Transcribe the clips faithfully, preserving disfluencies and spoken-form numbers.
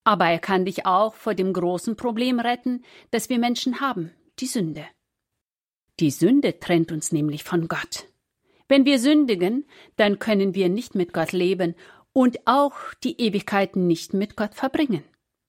Aber er kann dich auch vor dem großen Problem retten, das wir Menschen haben, die Sünde. Die Sünde trennt uns nämlich von Gott. Wenn wir sündigen, dann können wir nicht mit Gott leben und auch die Ewigkeit nicht mit Gott verbringen.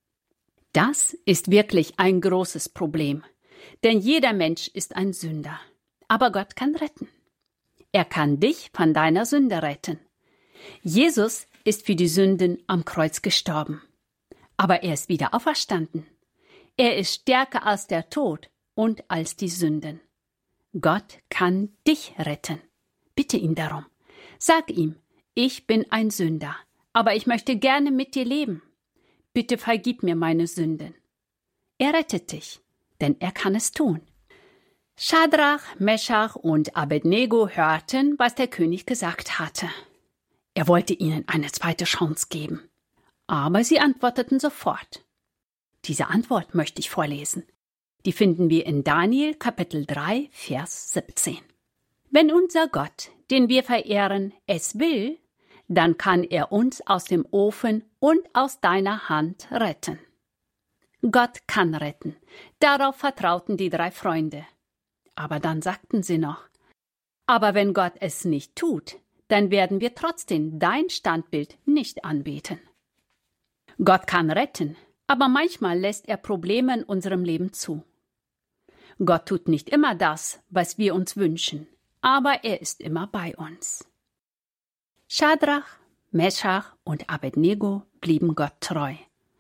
Das ist wirklich ein großes Problem, denn jeder Mensch ist ein Sünder. Aber Gott kann retten. Er kann dich von deiner Sünde retten. Jesus ist für die Sünden am Kreuz gestorben. Aber er ist wieder auferstanden. Er ist stärker als der Tod und als die Sünden. Gott kann dich retten. Bitte ihn darum. Sag ihm, ich bin ein Sünder, aber ich möchte gerne mit dir leben. Bitte vergib mir meine Sünden. Er rettet dich, denn er kann es tun. Schadrach, Meschach und Abednego hörten, was der König gesagt hatte. Er wollte ihnen eine zweite Chance geben. Aber sie antworteten sofort. Diese Antwort möchte ich vorlesen. Die finden wir in Daniel Kapitel drei, Vers siebzehn. Wenn unser Gott, den wir verehren, es will, dann kann er uns aus dem Ofen und aus deiner Hand retten. Gott kann retten. Darauf vertrauten die drei Freunde. Aber dann sagten sie noch, aber wenn Gott es nicht tut, dann werden wir trotzdem dein Standbild nicht anbeten. Gott kann retten, aber manchmal lässt er Probleme in unserem Leben zu. Gott tut nicht immer das, was wir uns wünschen, aber er ist immer bei uns. Schadrach, Meschach und Abednego blieben Gott treu.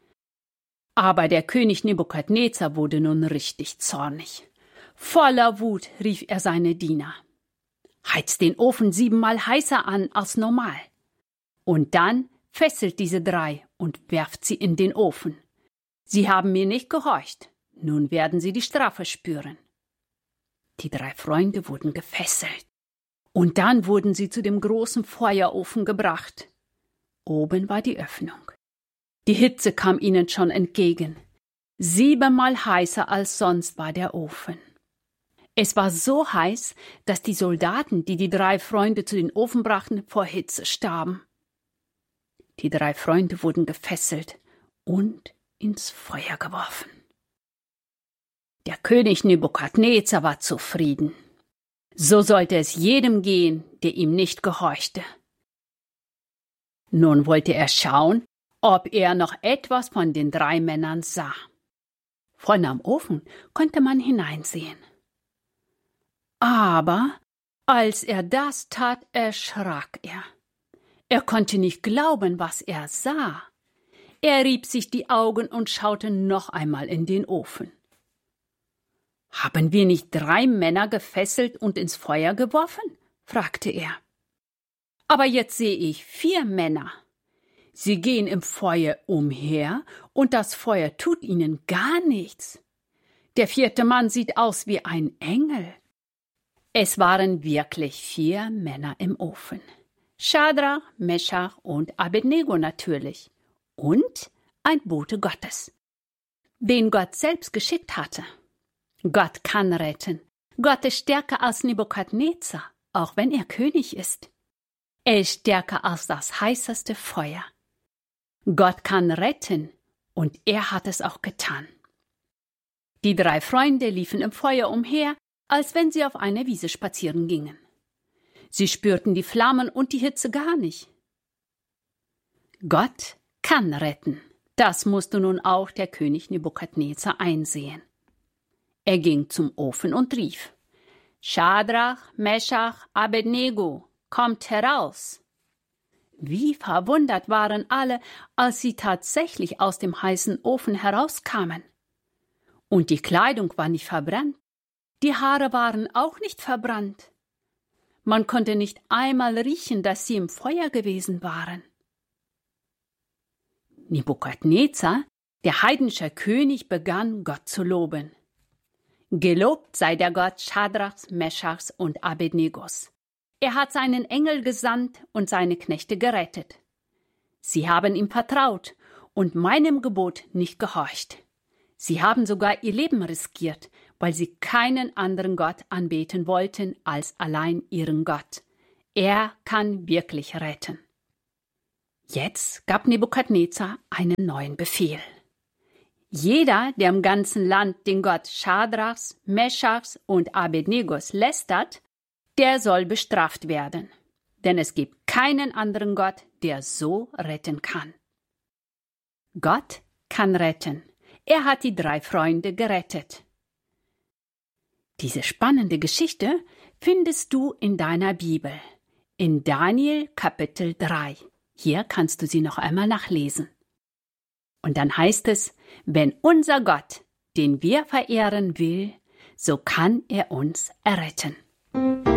Aber der König Nebukadnezar wurde nun richtig zornig. Voller Wut rief er seine Diener. Heizt den Ofen siebenmal heißer an als normal. Und dann fesselt diese drei und werft sie in den Ofen. Sie haben mir nicht gehorcht. Nun werden sie die Strafe spüren. Die drei Freunde wurden gefesselt. Und dann wurden sie zu dem großen Feuerofen gebracht. Oben war die Öffnung. Die Hitze kam ihnen schon entgegen. Siebenmal heißer als sonst war der Ofen. Es war so heiß, dass die Soldaten, die die drei Freunde zu den Ofen brachten, vor Hitze starben. Die drei Freunde wurden gefesselt und ins Feuer geworfen. Der König Nebukadnezar war zufrieden. So sollte es jedem gehen, der ihm nicht gehorchte. Nun wollte er schauen, ob er noch etwas von den drei Männern sah. Von am Ofen konnte man hineinsehen. Aber als er das tat, erschrak er. Er konnte nicht glauben, was er sah. Er rieb sich die Augen und schaute noch einmal in den Ofen. »Haben wir nicht drei Männer gefesselt und ins Feuer geworfen?« fragte er. »Aber jetzt sehe ich vier Männer. Sie gehen im Feuer umher, und das Feuer tut ihnen gar nichts. Der vierte Mann sieht aus wie ein Engel.« Es waren wirklich vier Männer im Ofen. Schadrach, Meschach und Abednego natürlich. Und ein Bote Gottes, den Gott selbst geschickt hatte. Gott kann retten. Gott ist stärker als Nebukadnezar, auch wenn er König ist. Er ist stärker als das heißeste Feuer. Gott kann retten, und er hat es auch getan. Die drei Freunde liefen im Feuer umher, als wenn sie auf einer Wiese spazieren gingen. Sie spürten die Flammen und die Hitze gar nicht. Gott kann retten. Das musste nun auch der König Nebukadnezar einsehen. Er ging zum Ofen und rief: »Schadrach, Meschach, Abednego, kommt heraus!« Wie verwundert waren alle, als sie tatsächlich aus dem heißen Ofen herauskamen. Und die Kleidung war nicht verbrannt, die Haare waren auch nicht verbrannt. Man konnte nicht einmal riechen, dass sie im Feuer gewesen waren. Nebukadnezar, der heidnische König, begann Gott zu loben. Gelobt sei der Gott Schadrachs, Meschachs und Abednegos. Er hat seinen Engel gesandt und seine Knechte gerettet. Sie haben ihm vertraut und meinem Gebot nicht gehorcht. Sie haben sogar ihr Leben riskiert, weil sie keinen anderen Gott anbeten wollten als allein ihren Gott. Er kann wirklich retten. Jetzt gab Nebukadnezar einen neuen Befehl. Jeder, der im ganzen Land den Gott Schadrachs, Meschachs und Abednegos lästert, der soll bestraft werden. Denn es gibt keinen anderen Gott, der so retten kann. Gott kann retten. Er hat die drei Freunde gerettet. Diese spannende Geschichte findest du in deiner Bibel, in Daniel Kapitel drei. Hier kannst du sie noch einmal nachlesen. Und dann heißt es, wenn unser Gott, den wir verehren will, so kann er uns erretten.